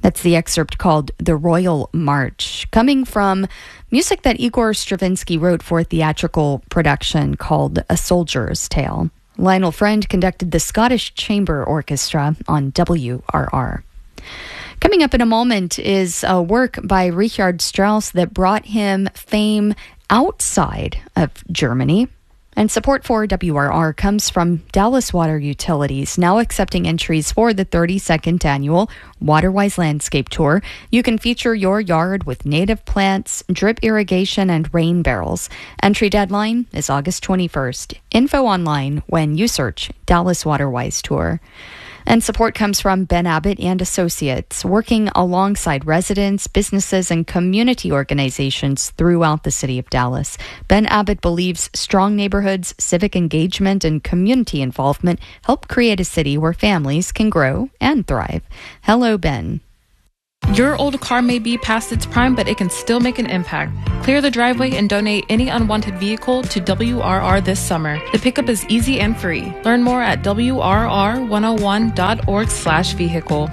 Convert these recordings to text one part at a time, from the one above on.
That's the excerpt called The Royal March, coming from music that Igor Stravinsky wrote for a theatrical production called A Soldier's Tale. Lionel Friend conducted the Scottish Chamber Orchestra on WRR. Coming up in a moment is a work by Richard Strauss that brought him fame outside of Germany. And support for WRR comes from Dallas Water Utilities, now accepting entries for the 32nd annual Waterwise Landscape Tour. You can feature your yard with native plants, drip irrigation, and rain barrels. Entry deadline is August 21st. Info online when you search Dallas Waterwise Tour. And support comes from Ben Abbott and Associates, working alongside residents, businesses, and community organizations throughout the city of Dallas. Ben Abbott believes strong neighborhoods, civic engagement, and community involvement help create a city where families can grow and thrive. Hello, Ben. Your old car may be past its prime, but it can still make an impact. Clear the driveway and donate any unwanted vehicle to WRR this summer. The pickup is easy and free. Learn more at WRR101.org/vehicle.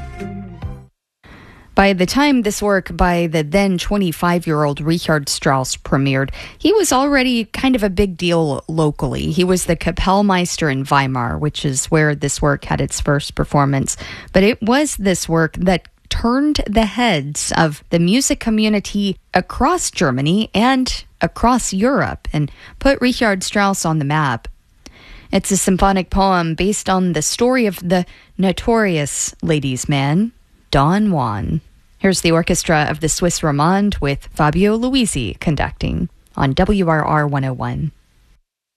By the time this work by the then 25-year-old Richard Strauss premiered, he was already kind of a big deal locally. He was the Kapellmeister in Weimar, which is where this work had its first performance. But it was this work that turned the heads of the music community across Germany and across Europe and put Richard Strauss on the map. It's a symphonic poem based on the story of the notorious ladies' man, Don Juan. Here's the orchestra of the Swiss Romande with Fabio Luisi conducting on WRR 101.